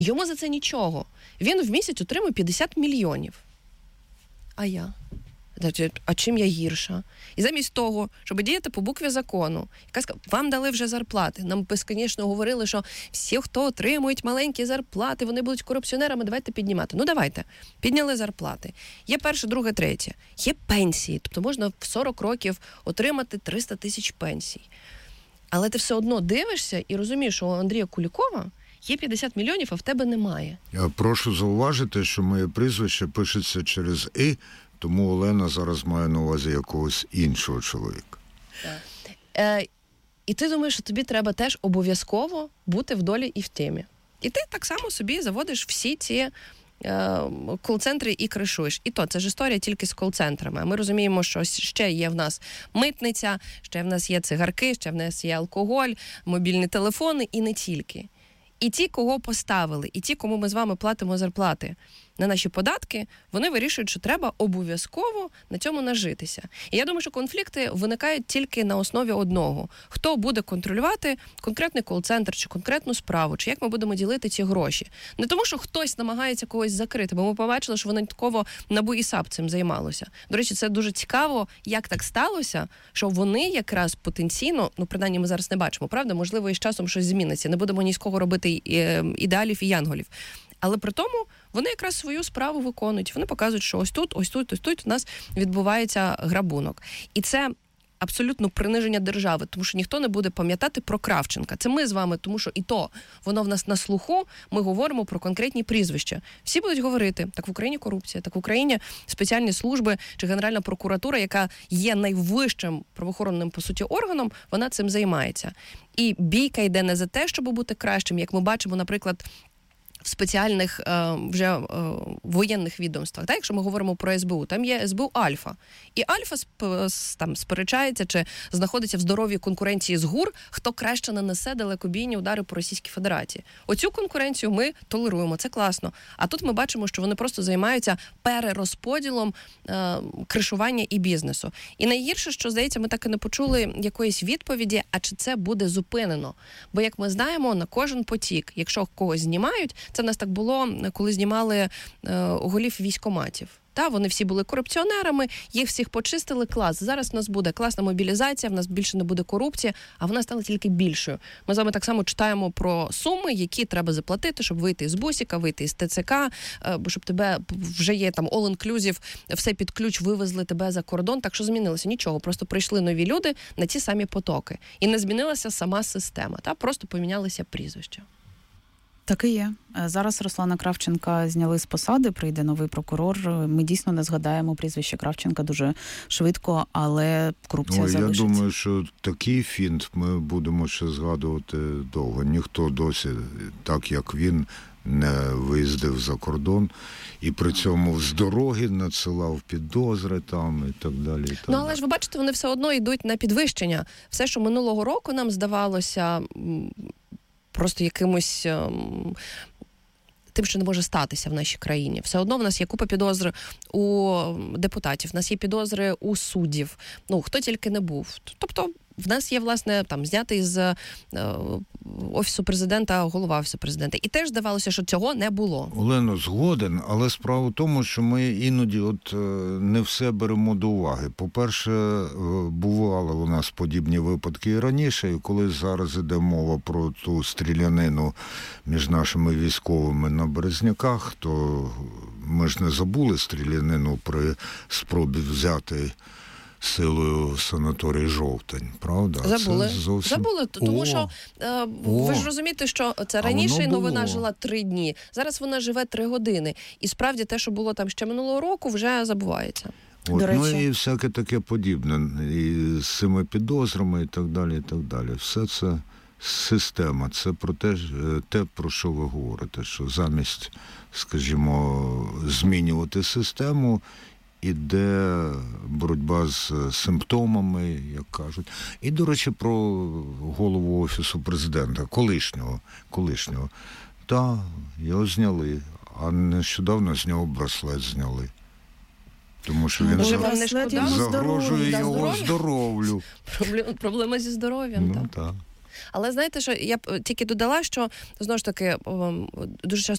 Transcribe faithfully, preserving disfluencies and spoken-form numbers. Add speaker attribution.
Speaker 1: Йому за це нічого. Він в місяць отримує п'ятдесят мільйонів. А я? А чим я гірша? І замість того, щоб діяти по букві закону, яка сказала, вам дали вже зарплати. Нам безконечно говорили, що всі, хто отримують маленькі зарплати, вони будуть корупціонерами, давайте піднімати. Ну давайте, підняли зарплати. Є перше, друге, третє. Є пенсії, тобто можна в сорок років отримати триста тисяч пенсій. Але ти все одно дивишся і розумієш, що у Андрія Кулікова є п'ятдесят мільйонів, а в тебе немає.
Speaker 2: Я прошу зауважити, що моє прізвище пишеться через «і», тому Олена зараз має на увазі якогось іншого чоловіка.
Speaker 1: Так. Е, і ти думаєш, що тобі треба теж обов'язково бути в долі і в темі. І ти так само собі заводиш всі ці е, кол-центри і кришуєш. І то, це ж історія тільки з кол-центрами. Ми розуміємо, що ще є в нас митниця, ще в нас є цигарки, ще в нас є алкоголь, мобільні телефони і не тільки. І ті, кого поставили, і ті, кому ми з вами платимо зарплати на наші податки, вони вирішують, що треба обов'язково на цьому нажитися. І я думаю, що конфлікти виникають тільки на основі одного. Хто буде контролювати конкретний кол-центр, чи конкретну справу, чи як ми будемо ділити ці гроші. Не тому, що хтось намагається когось закрити, бо ми побачили, що винятково НАБУ і САП цим займалося. До речі, це дуже цікаво, як так сталося, що вони якраз потенційно, ну, принаймні ми зараз не бачимо, правда? Можливо, і з часом щось зміниться. Не будемо ні з кого робити ідеалів і янголів. Але при тому вони якраз свою справу виконують. Вони показують, що ось тут, ось тут, ось тут у нас відбувається грабунок. І це абсолютно приниження держави, тому що ніхто не буде пам'ятати про Кравченка. Це ми з вами, тому що і то, воно в нас на слуху, ми говоримо про конкретні прізвища. Всі будуть говорити, так в Україні корупція, так в Україні спеціальні служби чи Генеральна прокуратура, яка є найвищим правоохоронним, по суті, органом, вона цим займається. І бійка йде не за те, щоб бути кращим, як ми бачимо, наприклад, в спеціальних е, вже е, воєнних відомствах. Так, якщо ми говоримо про ес бе у, там є ес бе у Альфа. І Альфа сп, там сперечається чи знаходиться в здоровій конкуренції з ГУР, хто краще нанесе далекобійні удари по Російській Федерації. Оцю конкуренцію ми толеруємо, це класно. А тут ми бачимо, що вони просто займаються перерозподілом е, кришування і бізнесу. І найгірше, що, здається, ми так і не почули якоїсь відповіді, а чи це буде зупинено. Бо, як ми знаємо, на кожен потік, якщо когось знімають, це в нас так було, коли знімали е, голів військкоматів. Та, вони всі були корупціонерами, їх всіх почистили, клас. Зараз в нас буде класна мобілізація, в нас більше не буде корупції, а вона стала тільки більшою. Ми з вами так само читаємо про суми, які треба заплатити, щоб вийти з бусіка, вийти з те це ка, щоб тебе вже є там all-inclusive, все під ключ, вивезли тебе за кордон. Так що змінилося? Нічого, просто прийшли нові люди на ті самі потоки. І не змінилася сама система, та просто помінялися прізвища.
Speaker 3: Так і є. Зараз Руслана Кравченка зняли з посади, прийде новий прокурор. Ми дійсно не згадаємо прізвище Кравченка дуже швидко, але корупція
Speaker 2: ну,
Speaker 3: залишиться.
Speaker 2: Я думаю, що такий фінт ми будемо ще згадувати довго. Ніхто досі, так як він, не виїздив за кордон і при цьому з дороги надсилав підозри там і так далі. І так
Speaker 1: ну, але ж ви бачите, вони все одно йдуть на підвищення. Все, що минулого року нам здавалося просто якимось ем, тим, що не може статися в нашій країні. Все одно в нас є купа підозр у депутатів, в нас є підозри у суддів. Ну, хто тільки не був. Тобто в нас є, власне, там, знятий з е, Офісу Президента, голова Офісу Президента. І теж здавалося, що цього не було.
Speaker 2: Олено, згоден, але справа в тому, що ми іноді от не все беремо до уваги. По-перше, бували у нас подібні випадки і раніше, і коли зараз іде мова про ту стрілянину між нашими військовими на Березняках, то ми ж не забули стрілянину при спробі взяти силою санаторій «Жовтень», правда?
Speaker 1: Забули.
Speaker 2: Це зовсім...
Speaker 1: Забули, тому О! що е, ви ж розумієте, що це раніше новина жила три дні, зараз вона живе три години. І справді те, що було там ще минулого року, вже забувається.
Speaker 2: От,
Speaker 3: До речі.
Speaker 2: Ну і всяке таке подібне. І з цими підозрами і так далі, і так далі. Все це система. Це про те, те, про що ви говорите, що замість, скажімо, змінювати систему, іде боротьба з симптомами, як кажуть. І, до речі, про голову Офісу Президента, колишнього. колишнього. Так, його зняли, а нещодавно з нього браслет зняли. Тому що він
Speaker 1: Може,
Speaker 2: за... загрожує його здоров'ю.
Speaker 1: Проблема, проблема зі здоров'ям,
Speaker 2: ну,
Speaker 1: так.
Speaker 2: так.
Speaker 1: Але знаєте, що я б тільки додала, що, знову ж таки, дуже часто